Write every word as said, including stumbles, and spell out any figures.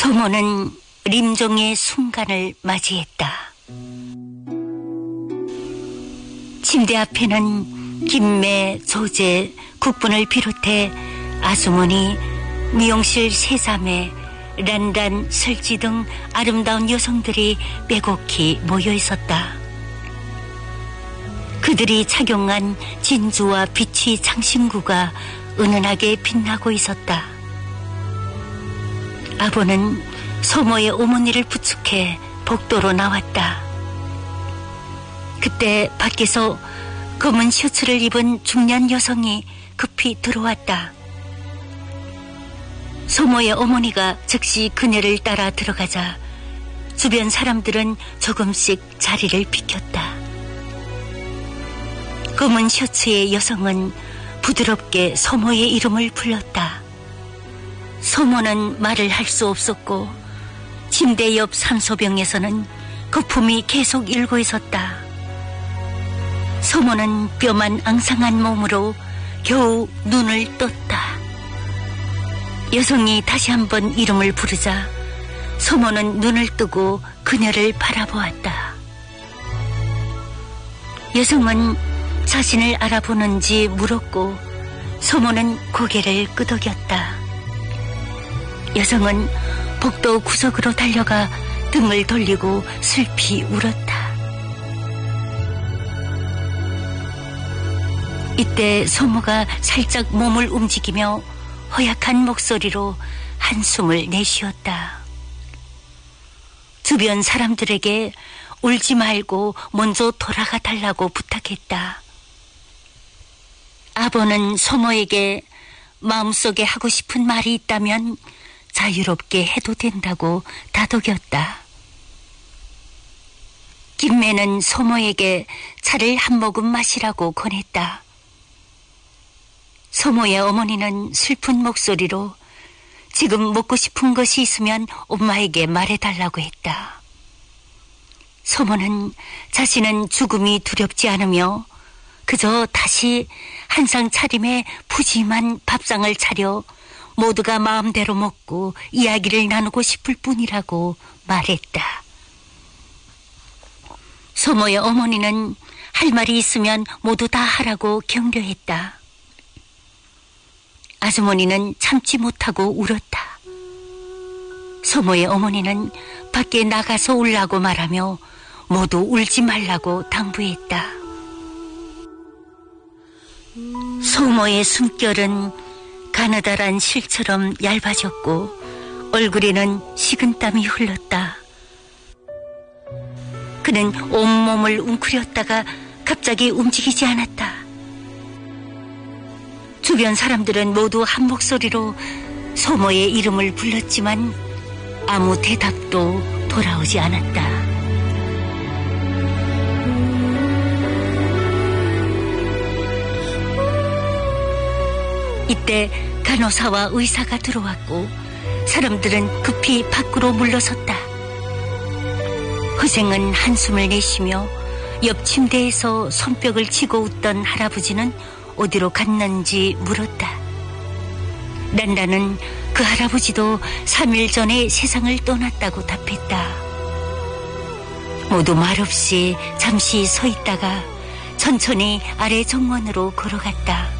소모는 림종의 순간을 맞이했다. 침대 앞에는 김매, 조제, 국분을 비롯해 아주머니, 미용실 세자매, 란란, 설지 등 아름다운 여성들이 빼곡히 모여 있었다. 그들이 착용한 진주와 비치 장신구가 은은하게 빛나고 있었다. 아버는 소모의 어머니를 부축해 복도로 나왔다. 그때 밖에서 검은 셔츠를 입은 중년 여성이 급히 들어왔다. 소모의 어머니가 즉시 그녀를 따라 들어가자 주변 사람들은 조금씩 자리를 비켰다. 검은 셔츠의 여성은 부드럽게 소모의 이름을 불렀다. 소모는 말을 할 수 없었고 침대 옆 산소병에서는 거품이 계속 일고 있었다. 소모는 뼈만 앙상한 몸으로 겨우 눈을 떴다. 여성이 다시 한번 이름을 부르자 소모는 눈을 뜨고 그녀를 바라보았다. 여성은 자신을 알아보는지 물었고 소모는 고개를 끄덕였다. 여성은 복도 구석으로 달려가 등을 돌리고 슬피 울었다. 이때 소모가 살짝 몸을 움직이며 허약한 목소리로 한숨을 내쉬었다. 주변 사람들에게 울지 말고 먼저 돌아가 달라고 부탁했다. 아버는 소모에게 마음속에 하고 싶은 말이 있다면 자유롭게 해도 된다고 다독였다. 김매는 소모에게 차를 한 모금 마시라고 권했다. 소모의 어머니는 슬픈 목소리로 지금 먹고 싶은 것이 있으면 엄마에게 말해달라고 했다. 소모는 자신은 죽음이 두렵지 않으며 그저 다시 한상 차림에 푸짐한 밥상을 차려 모두가 마음대로 먹고 이야기를 나누고 싶을 뿐이라고 말했다. 소모의 어머니는 할 말이 있으면 모두 다 하라고 격려했다. 아주머니는 참지 못하고 울었다. 소모의 어머니는 밖에 나가서 울라고 말하며 모두 울지 말라고 당부했다. 소모의 숨결은 가느다란 실처럼 얇아졌고 얼굴에는 식은땀이 흘렀다. 그는 온몸을 웅크렸다가 갑자기 움직이지 않았다. 주변 사람들은 모두 한 목소리로 소모의 이름을 불렀지만 아무 대답도 돌아오지 않았다. 이때 간호사와 의사가 들어왔고 사람들은 급히 밖으로 물러섰다. 허생은 한숨을 내쉬며 옆 침대에서 손뼉을 치고 웃던 할아버지는 어디로 갔는지 물었다. 난다는 그 할아버지도 삼 일 전에 세상을 떠났다고 답했다. 모두 말없이 잠시 서 있다가 천천히 아래 정원으로 걸어갔다.